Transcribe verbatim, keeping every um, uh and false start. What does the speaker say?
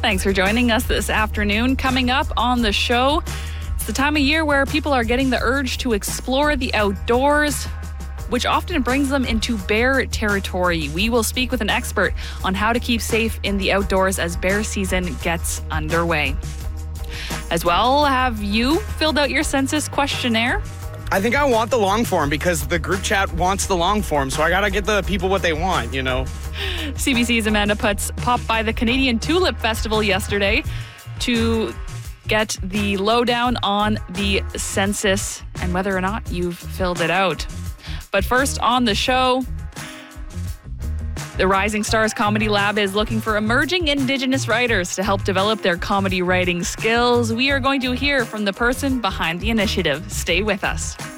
Thanks for joining us this afternoon. Coming up on the show, it's the time of year where people are getting the urge to explore the outdoors, which often brings them into bear territory. We will speak with an expert on how to keep safe in the outdoors as bear season gets underway. As well, have you filled out your census questionnaire? I think I want the long form because the group chat wants the long form, so I gotta get the people what they want, you know. C B C's Amanda Putz popped by the Canadian Tulip Festival yesterday to get the lowdown on the census and whether or not you've filled it out. But first on the show, the Rising Stars Comedy Lab is looking for emerging Indigenous writers to help develop their comedy writing skills. We are going to hear from the person behind the initiative. Stay with us.